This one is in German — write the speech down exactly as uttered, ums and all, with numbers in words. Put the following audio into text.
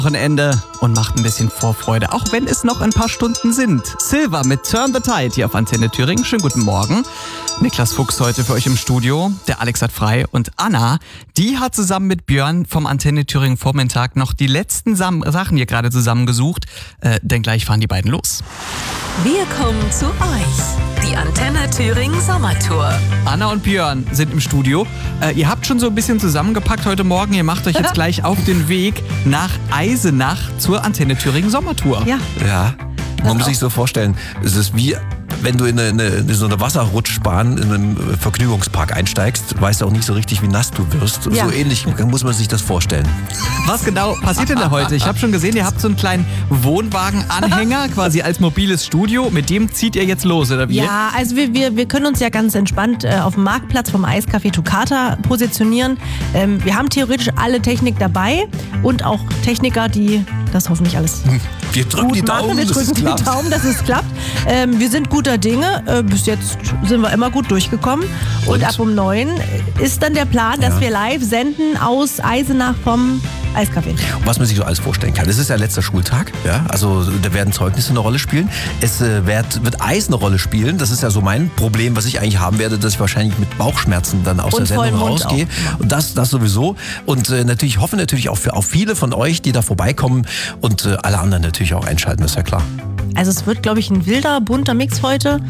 Wochenende und macht ein bisschen Vorfreude, auch wenn es noch ein paar Stunden sind. Silva mit Turn the Tide hier auf Antenne Thüringen. Schönen guten Morgen. Niklas Fuchs heute für euch im Studio. Der Alex hat frei und Anna, die hat zusammen mit Björn vom Antenne Thüringen Vormittag noch die letzten Sam- Sachen hier gerade zusammengesucht. Äh, denn gleich fahren die beiden los. Wir kommen zu euch. Die Antenne Thüringen Sommertour. Anna und Björn sind im Studio. Äh, ihr habt schon so ein bisschen zusammengepackt heute Morgen. Ihr macht euch jetzt gleich auf den Weg nach Eisenach zur Antenne Thüringen Sommertour. Ja. Ja, man muss sich so vorstellen, es ist wie, wenn du in, eine, in so eine Wasserrutschbahn in einem Vergnügungspark einsteigst, weißt du auch nicht so richtig, wie nass du wirst. Ja. So ähnlich muss man sich das vorstellen. Was genau passiert denn da heute? Ich habe schon gesehen, ihr habt so einen kleinen Wohnwagenanhänger quasi als mobiles Studio. Mit dem zieht ihr jetzt los, oder wie? Ja, also wir, wir, wir können uns ja ganz entspannt äh, auf dem Marktplatz vom Eiscafé Toccata positionieren. Ähm, wir haben theoretisch alle Technik dabei und auch Techniker, die das hoffentlich alles Wir drücken gut die Daumen, machen. Wir dass drücken es die klappt. Daumen, dass es klappt. Ähm, wir sind guter Dinge. Äh, bis jetzt sind wir immer gut durchgekommen. Und, Und? ab um neun ist dann der Plan, dass Ja. wir live senden aus Eisenach vom Eiscafé. Was man sich so alles vorstellen kann. Es ist ja letzter Schultag, ja, also da werden Zeugnisse eine Rolle spielen. Es äh, wird, wird Eis eine Rolle spielen. Das ist ja so mein Problem, was ich eigentlich haben werde, dass ich wahrscheinlich mit Bauchschmerzen dann aus Und der Sendung vollen Mund rausgehe. auch. Und das, das sowieso. Und äh, natürlich hoffen natürlich auch für auf viele von euch, die da vorbeikommen und äh, alle anderen natürlich auch einschalten, das ist ja klar. Also es wird, glaube ich, ein wilder, bunter Mix heute.